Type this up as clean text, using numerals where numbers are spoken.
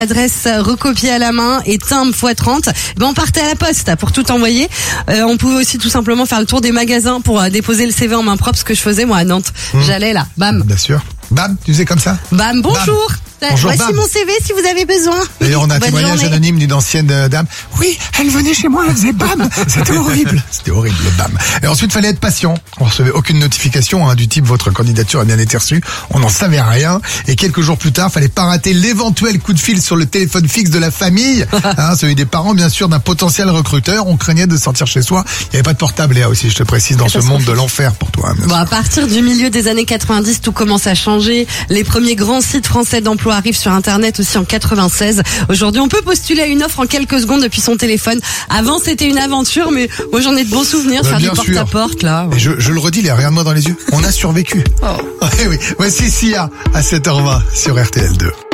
Adresse recopiée à la main et timbre x30. On partait à la poste pour tout envoyer. On pouvait aussi tout simplement faire le tour des magasins pour déposer le CV en main propre, ce que je faisais moi à Nantes. J'allais là, bam. Bien sûr. Bam, tu faisais comme ça. Bam, bonjour. Bonjour, voici bam. mon CV si vous avez besoin. D'ailleurs, on a un Bonne témoignage journée. anonyme d'une ancienne dame. Oui, elle venait chez moi, elle faisait bam. C'était horrible. C'était horrible, le bam. Et ensuite, fallait être patient. On recevait aucune notification du type votre candidature a bien été reçue. On n'en savait rien. Et quelques jours plus tard, fallait pas rater l'éventuel coup de fil sur le téléphone fixe de la famille. Celui des parents, bien sûr, d'un potentiel recruteur. On craignait de sortir chez soi. Il n'y avait pas de portable, Léa, aussi, je te précise, dans ce monde de l'enfer pour toi. Bien sûr. À partir du milieu des années 90, tout commence à changer. Les premiers grands sites français d'emploi arrivent sur Internet aussi en 96. Aujourd'hui, on peut postuler à une offre en quelques secondes depuis son téléphone. Avant, c'était une aventure, mais moi, j'en ai de bons souvenirs, faire du porte-à-porte, là. Et je le redis, Léa, regarde-moi dans les yeux. On a survécu. Oh. Oui, oui. Voici Sia à 7h20 sur RTL2.